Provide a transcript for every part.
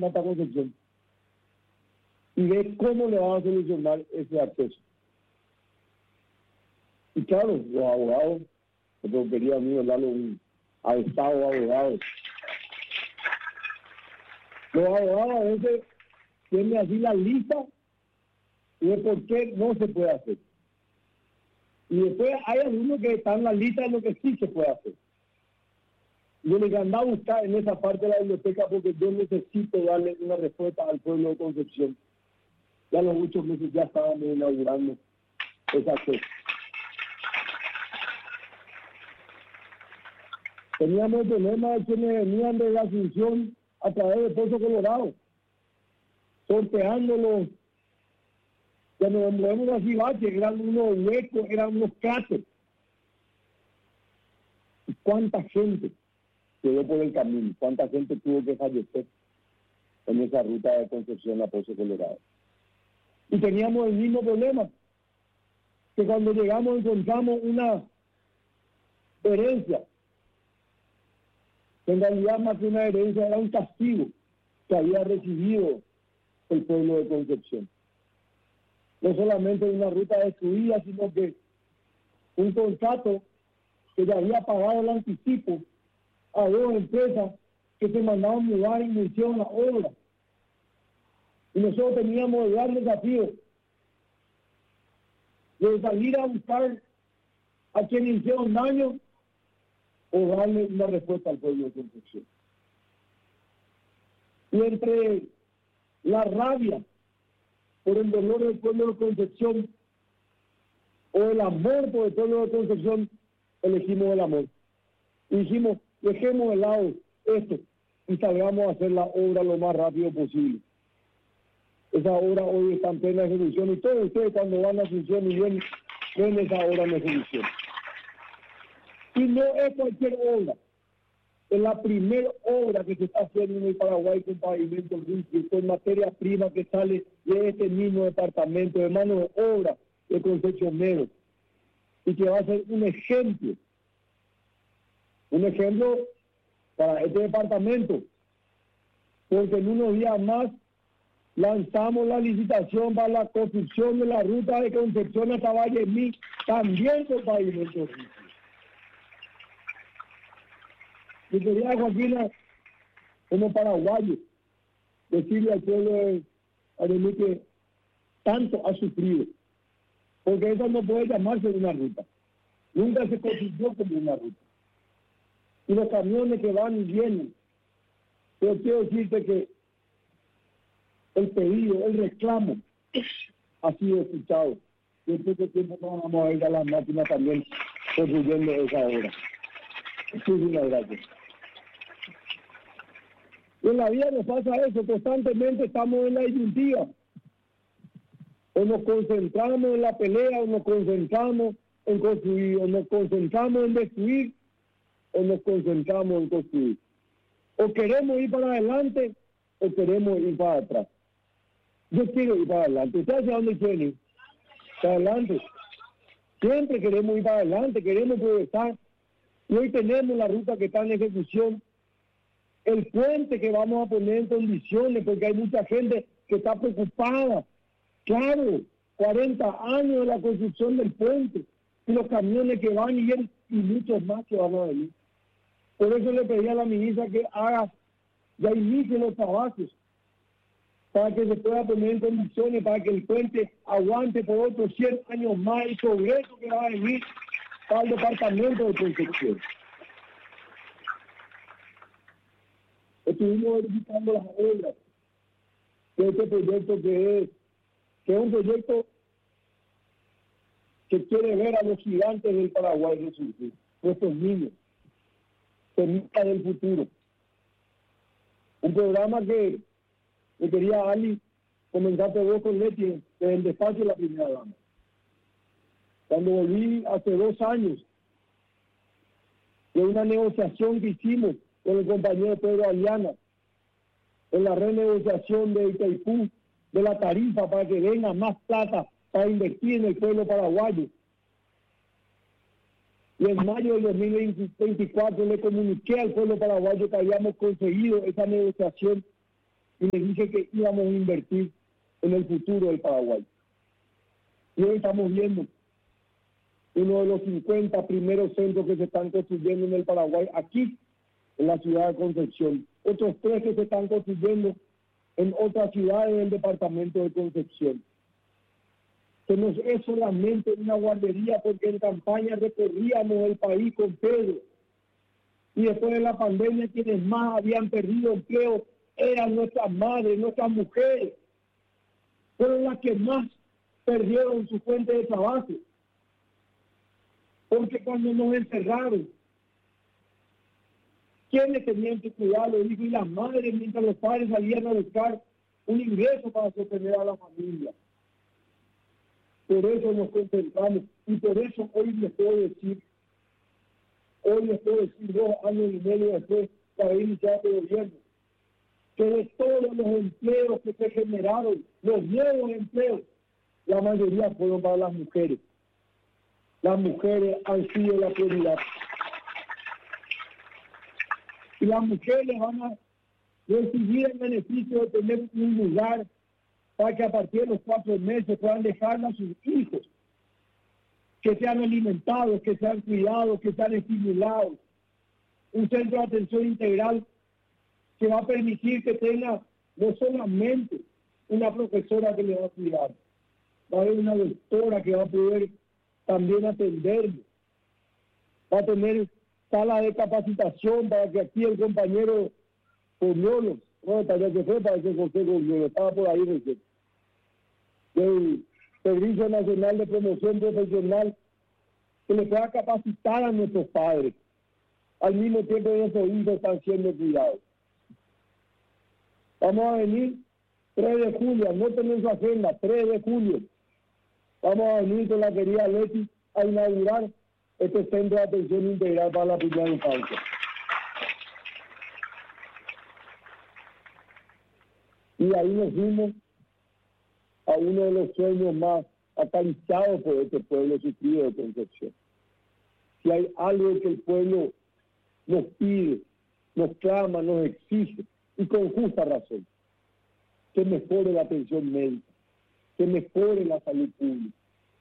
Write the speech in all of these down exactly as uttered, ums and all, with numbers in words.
llama hasta Concepción y ve cómo le van a solucionar ese acceso. Y claro, los abogados, yo quería a mí darle un alzado de abogados. Los abogados a veces tienen así la lista y de por qué no se puede hacer. Y después hay algunos que están en la lista de lo que sí se puede hacer. Yo le mandé a buscar en esa parte de la biblioteca porque yo necesito darle una respuesta al pueblo de Concepción. Ya los muchos meses ya estábamos inaugurando esa cosa. Teníamos problemas de quienes venían de la Asunción a través de Pozo Colorado, sorteándolos. Cuando vemos así baches, eran unos huecos, eran unos cráteres. ¿Y cuánta gente quedó por el camino? ¿Cuánta gente tuvo que fallecer en esa ruta de Concepción a Pozo Colorado? Y teníamos el mismo problema, que cuando llegamos encontramos una herencia, que en realidad más que una herencia era un castigo que había recibido el pueblo de Concepción. No solamente una ruta destruida, sino que un contrato que ya había pagado el anticipo a dos empresas que se mandaban mudar y no hicieron la obra. Y nosotros teníamos el gran desafío de salir a buscar a quienes hicieron daño o darle una respuesta al pueblo de Concepción. Y entre la rabia por el dolor del pueblo de Concepción o el amor por el pueblo de Concepción, elegimos el amor. Y dijimos, dejemos de lado esto y salgamos a hacer la obra lo más rápido posible. Esa obra hoy está en plena ejecución y todos ustedes cuando van a Asunción y ven, ven esa obra en ejecución. Y no es cualquier obra. Es la primera obra que se está haciendo en el Paraguay con pavimento limpio, con materia prima que sale de este mismo departamento, de mano de obra de Concepción Mero, y que va a ser un ejemplo, un ejemplo para este departamento, porque en unos días más lanzamos la licitación para la construcción de la ruta de Concepción hasta Valle Mí, también con pavimento limpio. Yo quería, Joaquina, como paraguayo, decirle al pueblo de Valle que tanto ha sufrido, porque eso no puede llamarse una ruta. Nunca se construyó como una ruta. Y los camiones que van y vienen, pero quiero decirte que el pedido, el reclamo, ha sido escuchado. Y en poco tiempo no vamos a ir a las máquinas también construyendo esa obra. Muchísimas gracias. Y en la vida nos pasa eso, constantemente estamos en la disyuntiva. O nos concentramos en la pelea, o nos concentramos en construir, o nos concentramos en destruir, o nos concentramos en construir. O queremos ir para adelante, o queremos ir para atrás. Yo quiero ir para adelante. ¿Ustedes hacia dónde quieren ir? Para adelante. Siempre queremos ir para adelante, queremos progresar. Y hoy tenemos la ruta que está en ejecución. El puente que vamos a poner en condiciones, porque hay mucha gente que está preocupada. Claro, cuarenta años de la construcción del puente, y los camiones que van y vienen, y muchos más que van a venir. Por eso le pedí a la ministra que haga, ya inicie los trabajos, para que se pueda poner en condiciones, para que el puente aguante por otros cien años más el progreso que va a venir para el departamento de Concepción. Estuvimos verificando las obras de este proyecto que es, que es un proyecto que quiere ver a los gigantes del Paraguay resurgir, nuestros niños, semillas del futuro. Un programa que me quería Ali comenzar vos con Leti desde el despacho de la primera dama. Cuando volví hace dos años de una negociación que hicimos con el compañero Pedro Aliana en la renegociación de Itaipú, de la tarifa para que venga más plata para invertir en el pueblo paraguayo. Y en mayo del dos mil veinticuatro le comuniqué al pueblo paraguayo que habíamos conseguido esa negociación y le dije que íbamos a invertir en el futuro del Paraguay. Y hoy estamos viendo uno de los cincuenta primeros centros que se están construyendo en el Paraguay, aquí en la ciudad de Concepción. Otros tres que se están construyendo en otras ciudades del departamento de Concepción. Que no es solamente una guardería, porque en campaña recorríamos el país con Pedro. Y después de la pandemia, quienes más habían perdido empleo eran nuestras madres, nuestras mujeres. Fueron las que más perdieron su fuente de trabajo. Porque cuando nos encerraron, ¿quiénes tenían que cuidar a los hijos? Y las madres, mientras los padres salían a buscar un ingreso para sostener a la familia. Por eso nos concentramos y por eso hoy les puedo decir, hoy les puedo decir dos años y medio después de haber iniciado este gobierno, que de todos los empleos que se generaron, los nuevos empleos, la mayoría fueron para las mujeres. Las mujeres han sido la prioridad. Y las mujeres van a recibir el beneficio de tener un lugar para que a partir de los cuatro meses puedan dejar a sus hijos, que sean alimentados, que sean cuidados, que sean estimulados. Un centro de atención integral que va a permitir que tenga no solamente una profesora que le va a cuidar, va a haber una doctora que va a poder también atenderlo, va a tener sala de capacitación para que aquí el compañero Gobiolo, no, tal que fue, para que José Gobiolo, estaba por ahí recién, del Servicio Nacional de Promoción Profesional, que le pueda capacitar a nuestros padres, al mismo tiempo que nuestros hijos están siendo cuidados. Vamos a venir tres de julio, anoten en su agenda, tres de julio, vamos a venir con la querida Leti a inaugurar este centro de atención integral para la primera infancia. Y ahí nos fuimos a uno de los sueños más acariciados por este pueblo sufrido de Concepción. Si hay algo que el pueblo nos pide, nos clama, nos exige, y con justa razón, que mejore la atención médica, que mejore la salud pública.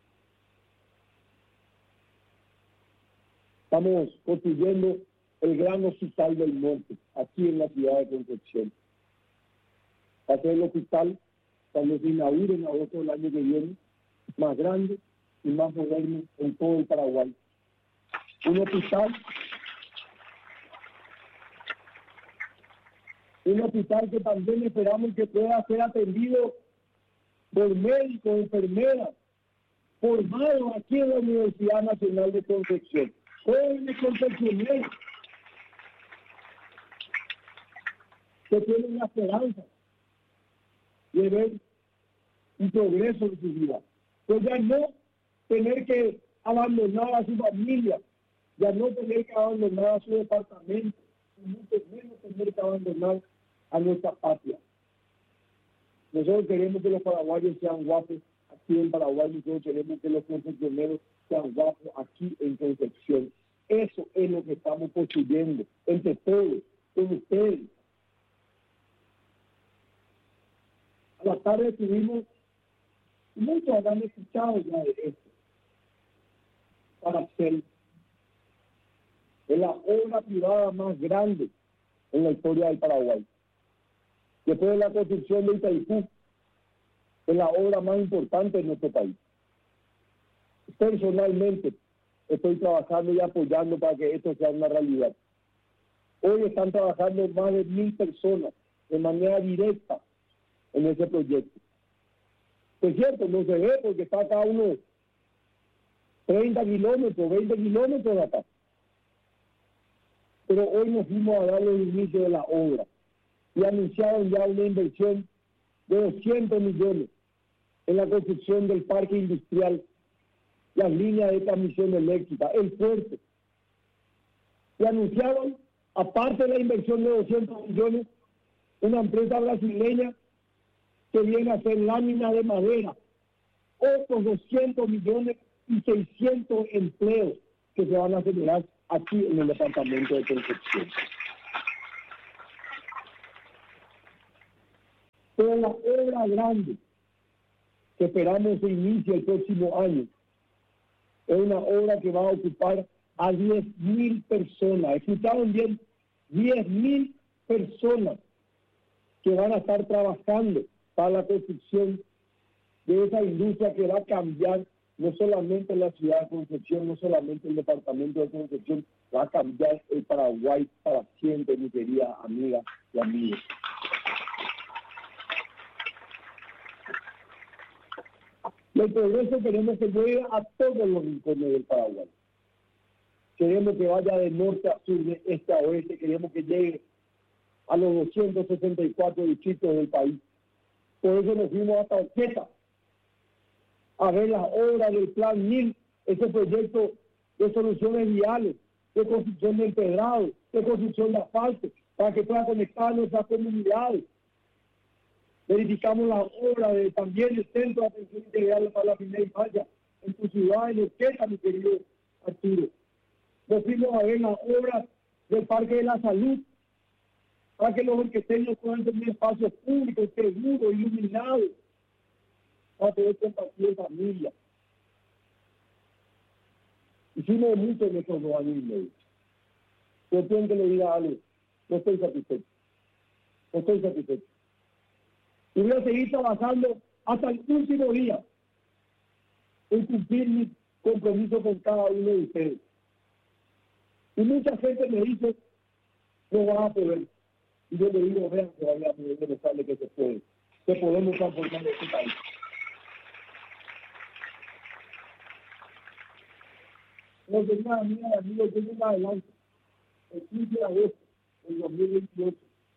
Estamos construyendo el gran hospital del norte, aquí en la ciudad de Concepción. Va a ser el hospital, cuando se inaugure en agosto del año que viene, más grande y más moderno en todo el Paraguay. Un hospital, un hospital que también esperamos que pueda ser atendido por médicos, enfermeras, formados aquí en la Universidad Nacional de Concepción. Jóvenes concepcioneros que tienen la esperanza de ver un progreso en su vida. Pues ya no tener que abandonar a su familia, ya no tener que abandonar a su departamento, y mucho menos tener que abandonar a nuestra patria. Nosotros queremos que los paraguayos sean guapos aquí en Paraguay, nosotros queremos que los concepcioneros sean guapos aquí en Concepción. Eso es lo que estamos construyendo entre todos, con ustedes. A la tarde tuvimos, muchos habrán escuchado ya de esto, para hacer es la obra privada más grande en la historia del Paraguay. Después de la construcción de Itaipú, es la obra más importante en nuestro país. Personalmente, estoy trabajando y apoyando para que esto sea una realidad. Hoy están trabajando más de mil personas de manera directa en ese proyecto. Es cierto, no se ve porque está acá unos treinta kilómetros, veinte kilómetros de acá. Pero hoy nos fuimos a dar el inicio de la obra y anunciaron ya una inversión de doscientos millones en la construcción del parque industrial, las líneas de transmisión eléctrica, el puerto. Y anunciaron, aparte de la inversión de doscientos millones, una empresa brasileña que viene a hacer láminas de madera, otros doscientos millones y seiscientos empleos que se van a generar aquí en el departamento de Concepción. Pero la obra grande que esperamos se inicie el próximo año es una obra que va a ocupar a diez mil personas. Escucharon bien, diez mil personas que van a estar trabajando para la construcción de esa industria que va a cambiar no solamente la ciudad de Concepción, no solamente el departamento de Concepción, va a cambiar el Paraguay para siempre, mi querida amiga y amigos. Y el progreso queremos que llegue a todos los rincones del Paraguay. Queremos que vaya de norte a sur, de este a oeste, queremos que llegue a los doscientos sesenta y cuatro distritos del país. Por eso nos fuimos hasta Orqueta a ver las obras del Plan mil, ese proyecto de soluciones viales, de construcción de empedrado, de construcción de asfalto, para que pueda conectar a nuestras comunidades. Verificamos las obras de, también el Centro de Atención Integral para la Primera Infancia en tu ciudad, en Orqueta, mi querido Arturo. Nos fuimos a ver las obras del Parque de la Salud, para que los orqueteños puedan tener espacios públicos, seguros, iluminados, para poder compartir en familia. Hicimos mucho en estos dos años y medio. Yo tengo que le diga algo, no estoy satisfecho. No estoy satisfecho. Y voy a seguir trabajando hasta el último día en cumplir mi compromiso con cada uno de ustedes. Y mucha gente me dice, no vas a poder. Y yo le digo, vean que vaya a poder demostrarle que se puede, que podemos transformar este país. No tengo nada, mía, amigos, yo más adelante, el quince de agosto del dos mil veintiocho,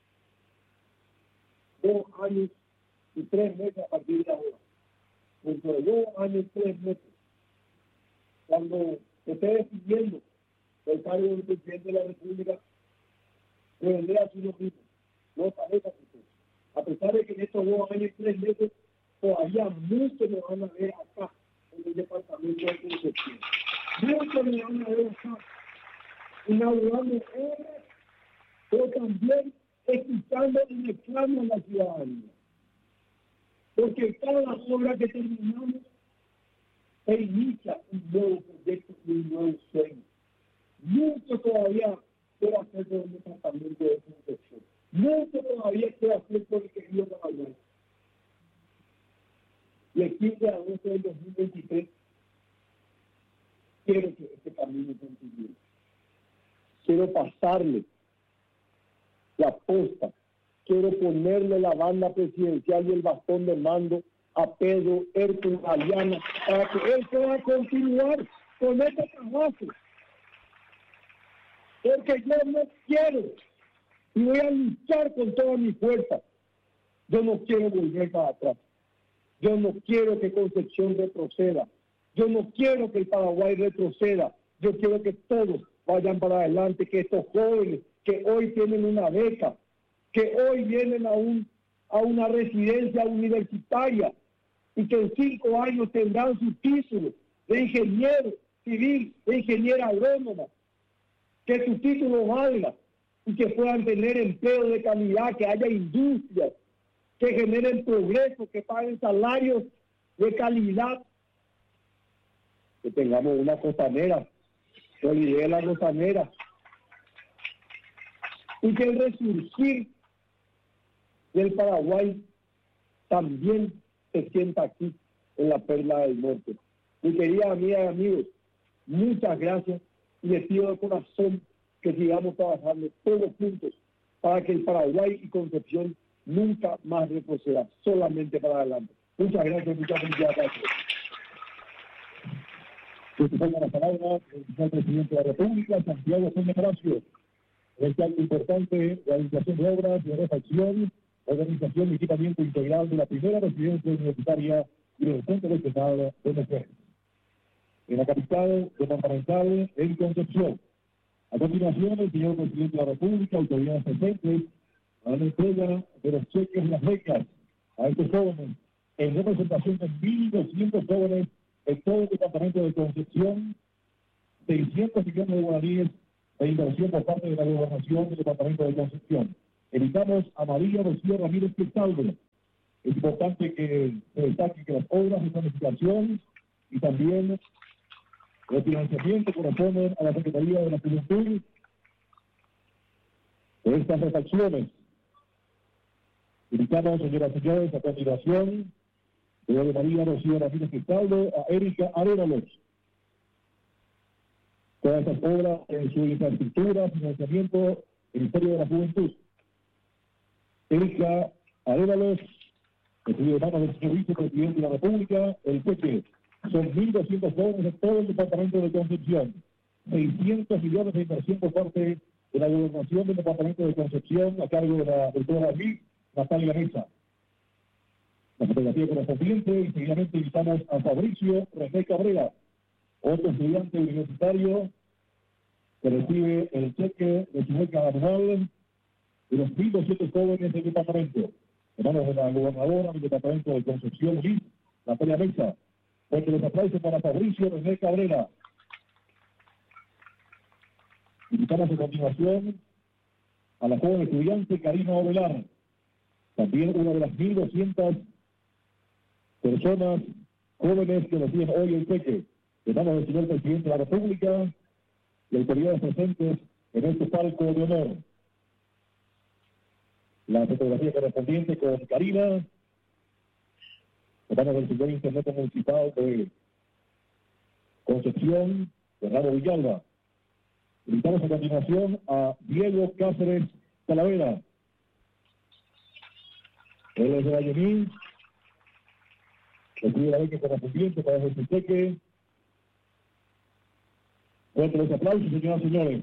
dos años y tres meses a partir de ahora. Dentro de dos años y tres meses, cuando se esté despidiendo el cargo del presidente de la República, de vender a su mismo, no estaré satisfecho. A pesar de que en estos dos años y tres meses todavía muchos nos van a ver acá en el departamento de Concepción. Muchos nos van a ver acá inaugurando obras, pero también escuchando el reclamo de la ciudadanía. Porque cada obra que terminamos se inicia un nuevo proyecto y un nuevo sueño. Mucho todavía quiero hacer por el departamento de Concepción. Mucho todavía quiero hacer por el querido Paraguay. Y el quince de agosto del dos mil veintitrés quiero que este camino continúe. Quiero pasarle la posta. Quiero ponerle la banda presidencial y el bastón de mando a Pedro Hércules Galeana para que él pueda continuar con este trabajo. Porque yo no quiero, y voy a luchar con toda mi fuerza, yo no quiero volver para atrás. Yo no quiero que Concepción retroceda. Yo no quiero que el Paraguay retroceda. Yo quiero que todos vayan para adelante, que estos jóvenes que hoy tienen una beca, que hoy vienen a, un, a una residencia universitaria y que en cinco años tendrán su título de ingeniero civil, de ingeniera agrónoma, que su título valga y que puedan tener empleo de calidad, que haya industrias, que generen progreso, que paguen salarios de calidad, que tengamos una costanera, que olvide la costanera, y que el resurgir del Paraguay también se sienta aquí en la Perla del Norte. Mi querida amiga y amigos, muchas gracias y les pido de corazón que sigamos trabajando todos juntos para que el Paraguay y Concepción nunca más retroceda, solamente para adelante. Muchas gracias, muchas felicidades. Que se ponga la palabra el presidente de la República, Santiago Peña Horacio. Este acto importante, realización de obras, de refacción, organización y equipamiento integral de la primera residencia universitaria y del Centro Regional de Mujeres en la capital departamental en Concepción. A continuación, el señor presidente de la República, autoridades presentes, a la entrega de los cheques y las becas a estos jóvenes, en representación de mil doscientos jóvenes en todo el departamento de Concepción, seiscientos millones de guaraníes de inversión por parte de la gobernación del departamento de Concepción. Invitamos a María Rocío Ramírez Cristaldo, Es importante que se destaque que las obras de planificación y también el financiamiento corresponden a la Secretaría de la Juventud. De estas refacciones, invitamos, señoras y señores, a continuación, de María Rocío Ramírez Cristaldo, a Erika Arévalos. Todas estas obras en su infraestructura, financiamiento, Ministerio de la Juventud. Erika Arévalos, recibe de manos del señor vicepresidente de la República, el cheque. Son mil doscientos jóvenes en todo el departamento de Concepción. seiscientos millones de inversión por parte de la gobernación del departamento de Concepción, a cargo de la doctora Liz Natalia Mesa. La fotografía correspondiente, y seguidamente invitamos a Fabricio René Cabrera, otro estudiante universitario que recibe el cheque de su beca anual de los mil doscientos jóvenes del departamento. En manos de la gobernadora del departamento de Concepción, Liz Natalia Mesa. Fuerte los aplausos para Fabricio René Cabrera. Invitamos a continuación a la joven estudiante Karina Ovelar, también una de las mil doscientas personas jóvenes que reciben hoy el cheque, de manos del señor presidente de la República y autoridades presentes en este palco de honor. La fotografía correspondiente con Karina, de manos del señor intendente municipal de Concepción, Bernardo Villalba. Invitamos a continuación a Diego Cáceres Talavera. Él es de Vallemín. Recibe la beca correspondiente para ese cheque. Fuerte los aplausos, señoras y señores.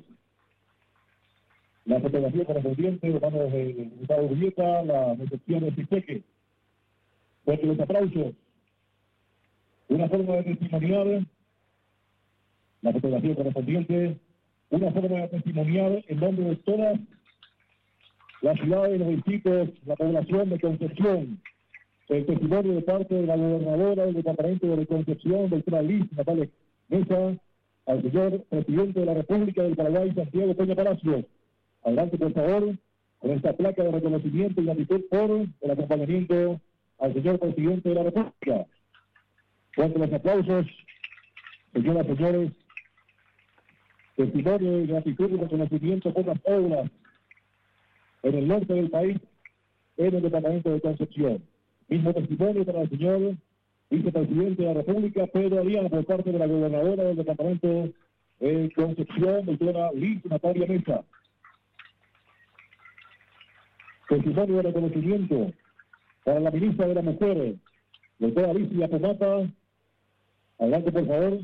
La fotografía correspondiente de manos del diputado Urieta, la recepción de este cheque. Fuerte los aplausos. Una forma de testimoniar. La fotografía correspondiente. Una forma de testimoniar en nombre de todas las ciudades, los distritos, la población de Concepción. El testimonio de parte de la gobernadora del departamento de Concepción, doctora Liz Natalia Mesa, al señor presidente de la República del Paraguay, Santiago Peña Palacios. Adelante, por favor, con esta placa de reconocimiento y gratitud por el acompañamiento al señor presidente de la República. Fuerte los aplausos, señoras y señores. Testimonio y gratitud y reconocimiento por las obras en el norte del país, en el departamento de Concepción. Mismo testimonio para el señor vicepresidente de la República, Pedro Ariano, por parte de la gobernadora del departamento de Concepción, doctora Liz Natalia Mesa. Testimonio de reconocimiento para la ministra de la Mujer, doctora Alicia Pomata. Adelante, por favor.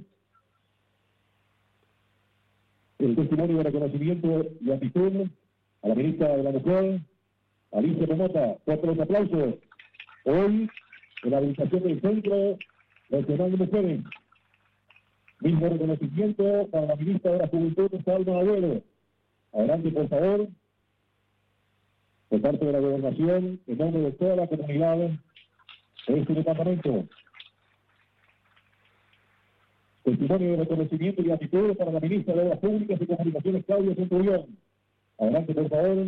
El testimonio de reconocimiento y actitud a la ministra de la Mujer, Alicia Pomata. Fuerte los aplausos. Hoy, en la habilitación del Centro Nacional de Mujeres. Mismo reconocimiento para la ministra de la Juventud, Salma Agüero. Adelante, por favor. Por parte de la gobernación, en nombre de toda la comunidad de este departamento. Testimonio de reconocimiento y actitud para la ministra de Obras Públicas y Comunicaciones, Claudia Centurión. Adelante, por favor.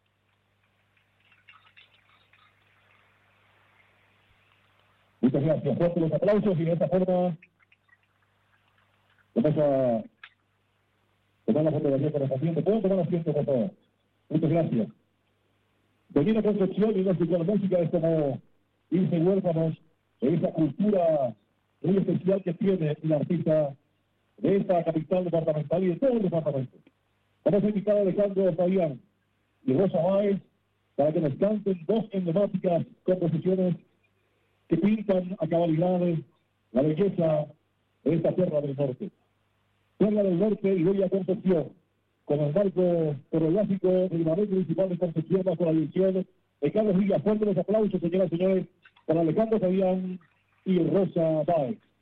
Muchas gracias. Fuerte los aplausos y de esta forma vamos a tomar la fotografía correspondiente. ¿Pueden tomar asiento, por favor? Muchas gracias. Venir a Concepción y no escuchar música es como irse huérfanos de esa cultura muy especial que tiene el artista de esta capital departamental y de todo el departamento. Vamos a invitar a Alejandro Fabián y Rosa Báez para que nos canten dos emblemáticas composiciones que pintan a cabalidad la belleza de esta tierra del norte. Tierra del norte y Bella Concepción, con el marco coreográfico del Ballet Municipal de Concepción bajo la dirección de Carlos Villa. Fuerte los aplausos, señoras y señores, para Alejandro Fabián y Rosa Báez.